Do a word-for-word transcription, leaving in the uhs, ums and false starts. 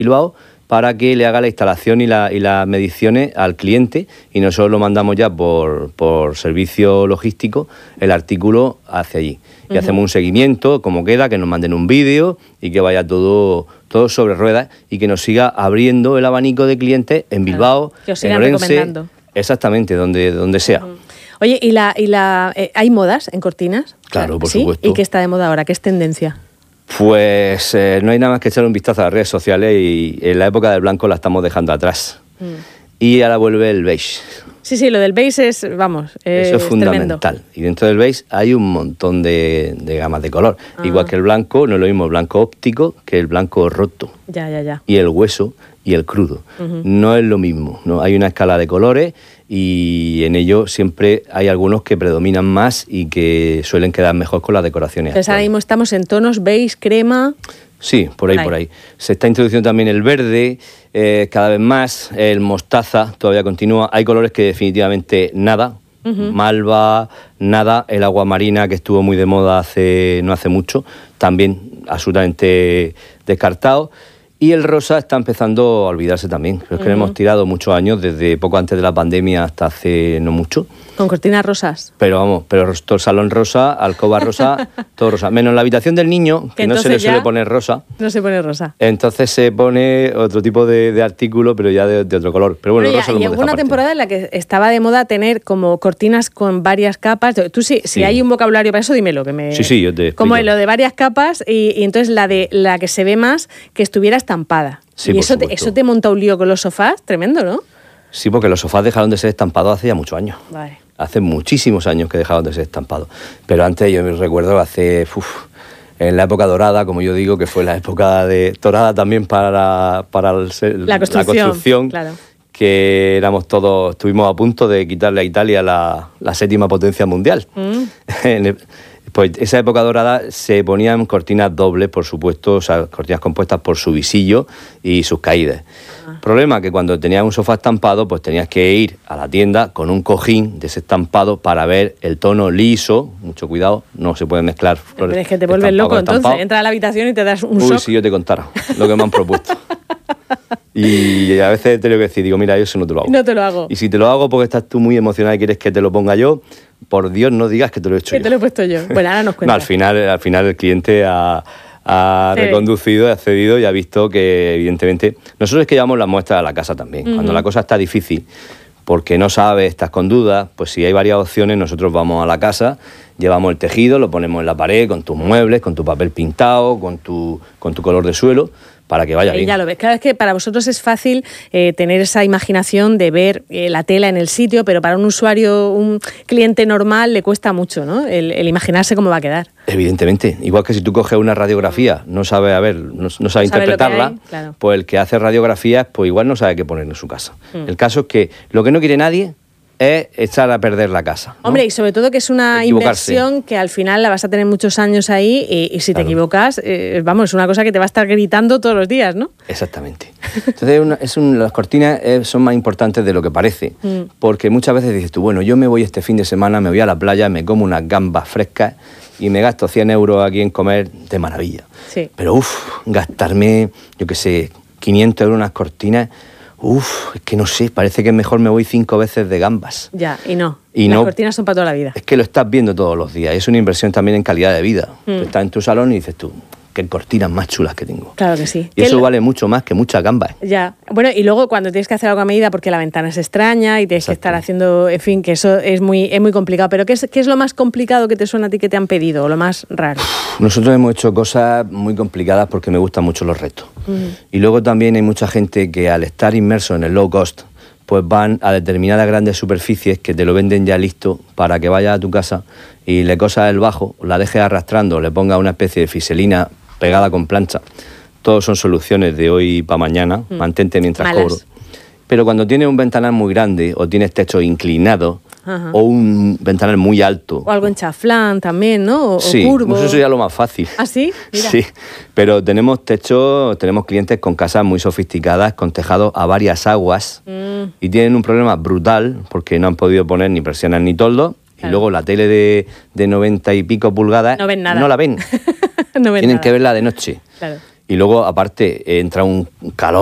Bilbao, para que le haga la instalación y, la, y las mediciones al cliente, y nosotros lo mandamos ya por, por servicio logístico, el artículo hacia allí. Y uh-huh. hacemos un seguimiento, cómo queda, que nos manden un vídeo y que vaya todo, todo sobre ruedas y que nos siga abriendo el abanico de clientes en Bilbao, claro, que os sigan en Orense, recomendando. Exactamente, donde, donde sea. Uh-huh. Oye, ¿y la, y la eh, hay modas en cortinas? Claro, por ¿Sí? supuesto. ¿Y qué está de moda ahora? ¿Qué es tendencia? Pues eh, no hay nada más que echar un vistazo a las redes sociales y en la época del blanco la estamos dejando atrás. Mm. Y ahora vuelve el beige. Sí, sí, lo del beige es, vamos, es Eso es fundamental. Tremendo. Y dentro del beige hay un montón de, de gamas de color. Ah. Igual que el blanco, no es lo mismo el blanco óptico que el blanco roto. Ya, ya, ya. Y el hueso y el crudo. Uh-huh. No es lo mismo, ¿no? Hay una escala de colores y en ello siempre hay algunos que predominan más y que suelen quedar mejor con las decoraciones. Entonces ahora mismo estamos en tonos beige, crema... Sí, por ahí, por ahí. Se está introduciendo también el verde, eh, cada vez más, el mostaza todavía continúa. Hay colores que definitivamente nada, uh-huh. malva, nada. El agua marina, que estuvo muy de moda hace no hace mucho, también absolutamente descartado. Y el rosa está empezando a olvidarse también. Pero es que uh-huh. hemos tirado muchos años, desde poco antes de la pandemia hasta hace no mucho. Con cortinas rosas. Pero vamos, pero todo el salón rosa, alcoba rosa, todo rosa. Menos la habitación del niño, que no se le suele poner rosa. No se pone rosa. Entonces se pone otro tipo de, de artículo, pero ya de, de otro color. Pero bueno, pero el rosa ya, lo hemos llegó dejado una aparte. temporada en la que estaba de moda tener como cortinas con varias capas. Tú sí, sí. si hay un vocabulario para eso, dímelo. Que me... Sí, sí, yo te explico. Como lo de varias capas y, y entonces la de la que se ve más que estuviera estampada. Sí, y eso te, eso te monta un lío con los sofás, tremendo, ¿no? Sí, porque los sofás dejaron de ser estampados hace ya muchos años. Vale. Hace muchísimos años que dejaron de ser estampados. Pero antes yo me recuerdo hace... Uf, en la época dorada, como yo digo, que fue la época de dorada también para, para el, la construcción, la construcción claro. Que éramos todos, estuvimos a punto de quitarle a Italia la, la séptima potencia mundial. Mm. Pues esa época dorada se ponían cortinas dobles, por supuesto, o sea, cortinas compuestas por su visillo y sus caídas. Ah. Problema que cuando tenías un sofá estampado, pues tenías que ir a la tienda con un cojín de ese estampado para ver el tono liso. Mucho cuidado, no se puede mezclar flores. Pero es que te vuelves loco, entonces entras a la habitación y te das un Uy, shock. si yo te contara lo que me han propuesto. Y a veces te lo que decir, digo, mira, yo eso no te lo hago. No te lo hago. Y si te lo hago porque estás tú muy emocionada y quieres que te lo ponga yo, por Dios, no digas que te lo he hecho que yo. te lo he puesto yo. Bueno, ahora nos cuentas. No, al final, al final el cliente ha, ha sí. reconducido, ha cedido y ha visto que, evidentemente... Nosotros es que llevamos las muestras a la casa también. Uh-huh. Cuando la cosa está difícil, porque no sabes, estás con dudas, pues si hay varias opciones, nosotros vamos a la casa, llevamos el tejido, lo ponemos en la pared, con tus muebles, con tu papel pintado, con tu, con tu color de suelo, para que vaya y bien. Ya lo ves. Claro, es que para vosotros es fácil eh, tener esa imaginación de ver eh, la tela en el sitio, pero para un usuario, un cliente normal, le cuesta mucho, ¿no? El, el imaginarse cómo va a quedar. Evidentemente. Igual que si tú coges una radiografía, no sabe, a ver, no, no sabe interpretarla, hay, claro. Pues el que hace radiografías, pues igual no sabe qué poner en su casa. Mm. El caso es que lo que no quiere nadie es echar a perder la casa, ¿no? Hombre, y sobre todo que es una inversión que al final la vas a tener muchos años ahí y, y si claro. te equivocas, eh, vamos, es una cosa que te va a estar gritando todos los días, ¿no? Exactamente. Entonces, una, es un, las cortinas eh, son más importantes de lo que parece, mm. porque muchas veces dices tú, bueno, yo me voy este fin de semana, me voy a la playa, me como unas gambas frescas y me gasto cien euros aquí en comer de maravilla. Sí. Pero, uff, gastarme, yo qué sé, quinientos euros en unas cortinas... Uf, es que no sé, parece que mejor me voy cinco veces de gambas. Ya, y no. Y Las no, cortinas son para toda la vida. Es que lo estás viendo todos los días. Es una inversión también en calidad de vida. Mm. Tú estás en tu salón y dices tú, qué cortinas más chulas que tengo. Claro que sí. Y eso lo... vale mucho más que muchas gambas. Ya. Bueno, y luego cuando tienes que hacer algo a medida porque la ventana es extraña y tienes Exacto. que estar haciendo, en fin, que eso es muy, es muy complicado. Pero ¿qué es, qué es lo más complicado que te suena a ti que te han pedido o lo más raro? Nosotros hemos hecho cosas muy complicadas porque me gustan mucho los retos. Uh-huh. Y luego también hay mucha gente que al estar inmerso en el low cost, pues van a determinadas grandes superficies que te lo venden ya listo para que vayas a tu casa y le cosas el bajo, la dejes arrastrando, le pongas una especie de fiselina pegada con plancha. Todos son soluciones de hoy para mañana, mm. mantente mientras Malas. cobro. Pero cuando tienes un ventanal muy grande o tienes techo inclinado Ajá. o un ventanal muy alto... O algo en chaflán también, ¿no? O, sí, o curvo. Eso sería lo más fácil. ¿Ah, sí? Mira. Sí, pero tenemos techos, tenemos clientes con casas muy sofisticadas, con tejados a varias aguas mm. y tienen un problema brutal porque no han podido poner ni persianas ni toldos. Claro. Y luego la tele de, de noventa y pico pulgadas no, ven nada. no la ven. no ven Tienen nada. que verla de noche. Claro. y luego aparte entra un calor